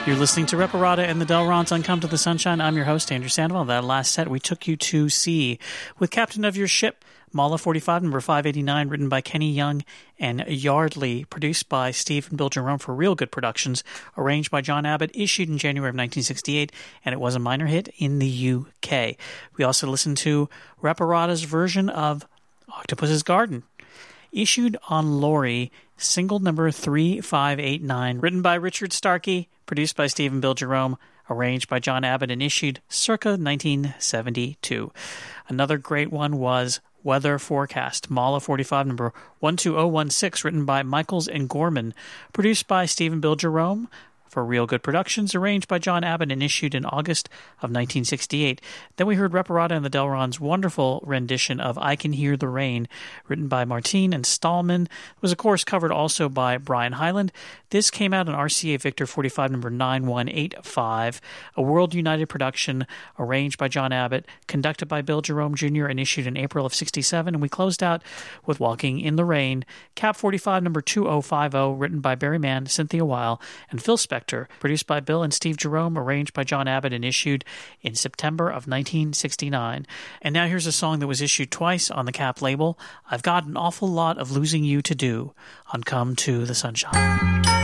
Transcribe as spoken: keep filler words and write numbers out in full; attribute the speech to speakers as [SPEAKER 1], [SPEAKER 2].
[SPEAKER 1] You're listening to Reparata and the Delrons on Come to the Sunshine. I'm your host, Andrew Sandoval. That last set, we took you to sea with Captain of Your Ship, Mala forty-five, number five eighty-nine, written by Kenny Young and Yardley, produced by Steve and Bill Jerome for Real Good Productions, arranged by John Abbott, issued in January of nineteen sixty-eight, and it was a minor hit in the U K. We also listened to Reparata's version of Octopus's Garden, issued on Lorry, single number three five eight nine, written by Richard Starkey, produced by Steve and Bill Jerome, arranged by John Abbott, and issued circa nineteen seventy-two. Another great one was Weather Forecast, Mala forty-five, number one two zero one six, written by Michaels and Gorman, produced by Steve and Bill Jerome for Real Good Productions, arranged by John Abbott, and issued in August of nineteen sixty-eight. Then we heard Reparata and the Delrons' wonderful rendition of I Can Hear the Rain, written by Martine and Stallman. It was, of course, covered also by Brian Hyland. This came out in R C A Victor forty-five, number nine one eight five, a World United production, arranged by John Abbott, conducted by Bill Jerome Junior, and issued in April of sixty-seven. And we closed out with Walking in the Rain, Cap forty-five, number two oh five oh, written by Barry Mann, Cynthia Weil, and Phil Spector, produced by Bill and Steve Jerome, arranged by John Abbott, and issued in September of nineteen sixty-nine. And now here's a song that was issued twice on the Cap label, I've Got an Awful Lot of Losing You to Do, on Come to the Sunshine.